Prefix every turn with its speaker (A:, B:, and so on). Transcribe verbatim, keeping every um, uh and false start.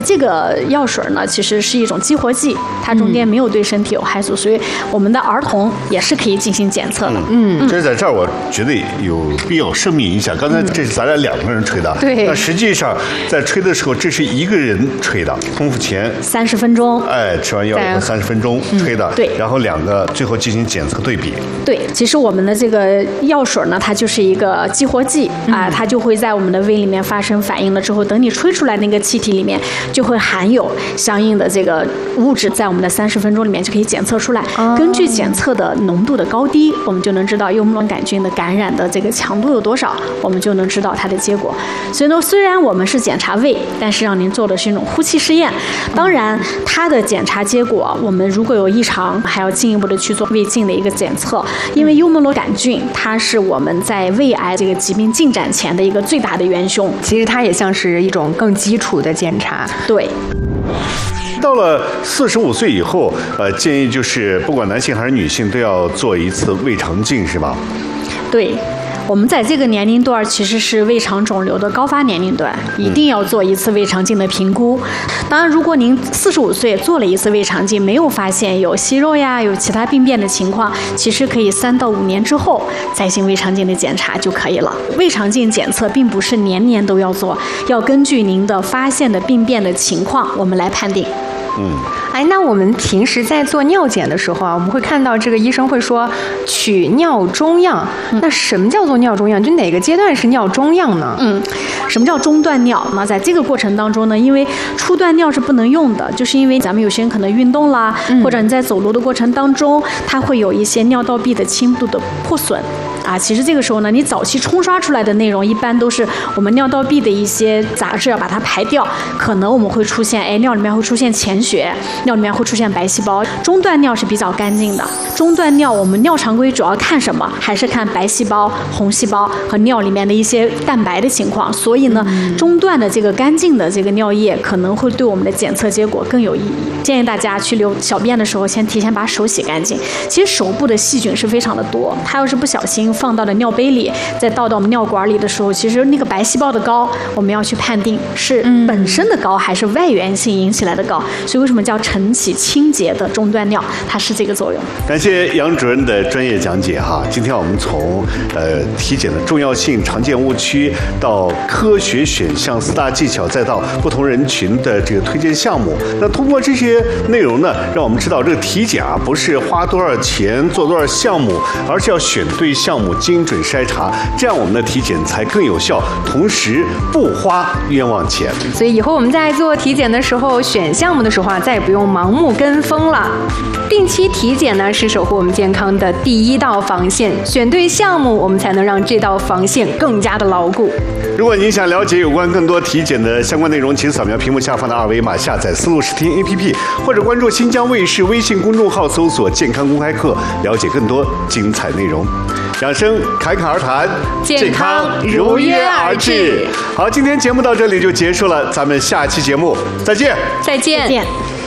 A: 这个药水呢，其实是一种激活剂，它中间没有对身体有害处，所以我们的儿童也是可以进行检测的。
B: 嗯，嗯这在这儿我觉得有必要声明一下，刚才这是咱俩两个人吹的，
A: 对。
B: 那实际上在吹的时候，这是一个人吹的，空腹前
A: 三十分钟，
B: 哎，吃完药以后三十分钟吹的，
A: 嗯，对。
B: 然后两个最后进行检测对比。
A: 对，其实我们的这个药水呢，它就是一个激活剂啊，它就会在我们的胃里面发生反应了之后，等你吹出来那个气体里面就会含有相应的这个物质，在我们的三十分钟里面就可以检测出来。哦、根据检测的浓度的高低，我们就能知道幽门螺杆菌的感染的这个强度有多少，我们就能知道它的结果。所以呢，虽然我们是检查胃，但是让您做的是一种呼气试验。当然，它的检查结果，我们如果有异常，还要进一步的去做胃镜的一个检测。因为幽门螺杆菌，它是我们在胃癌这个疾病进展前的一个最大的元凶。
C: 其实它也像是一种更基础的检查。
A: 对。
B: 到了四十五岁以后，呃，建议就是不管男性还是女性都要做一次胃肠镜，是吧？
A: 对。我们在这个年龄段其实是胃肠肿瘤的高发年龄段，一定要做一次胃肠镜的评估。当然，如果您四十五岁做了一次胃肠镜，没有发现有息肉呀、有其他病变的情况，其实可以三到五年之后再行胃肠镜的检查就可以了。胃肠镜检测并不是年年都要做，要根据您的发现的病变的情况，我们来判定。
C: 嗯，哎，那我们平时在做尿检的时候啊，我们会看到这个医生会说取尿中样。嗯、那什么叫做尿中样？就哪个阶段是尿中样呢？
A: 嗯，什么叫中段尿？那在这个过程当中呢，因为初段尿是不能用的，就是因为咱们有些人可能运动啦，嗯、或者你在走路的过程当中，它会有一些尿道壁的轻度的破损。啊，其实这个时候呢，你早期冲刷出来的内容一般都是我们尿道壁的一些杂质要把它排掉，可能我们会出现，哎，尿里面会出现潜血，尿里面会出现白细胞。中段尿是比较干净的，中段尿我们尿常规主要看什么？还是看白细胞、红细胞和尿里面的一些蛋白的情况。所以呢，中段的这个干净的这个尿液可能会对我们的检测结果更有意义。建议大家去流小便的时候，先提前把手洗干净。其实手部的细菌是非常的多，它要是不小心放到了尿杯里，再倒到我们尿管里的时候，其实那个白细胞的高，我们要去判定是本身的高还是外源性引起来的高。所以为什么叫晨起清洁的中段尿？它是这个作用。
B: 感谢杨主任的专业讲解哈。今天我们从呃体检的重要性、常见误区到科学选项四大技巧，再到不同人群的这个推荐项目。那通过这些内容呢，让我们知道这个体检啊，不是花多少钱做多少项目，而是要选对项目，精准筛查，这样我们的体检才更有效，同时不花冤枉钱。
C: 所以以后我们在做体检的时候，选项目的时候啊，再也不用盲目跟风了。定期体检呢，是守护我们健康的第一道防线。选对项目，我们才能让这道防线更加的牢固。
B: 如果您想了解有关更多体检的相关内容，请扫描屏幕下方的二维码，下载思路视听 A P P， 或者关注新疆卫视微信公众号，搜索“健康公开课”，了解更多精彩内容。养生侃侃而谈，
C: 健康如约而至。
B: 好，今天节目到这里就结束了，咱们下期节目再见。
C: 再见。
A: 再见。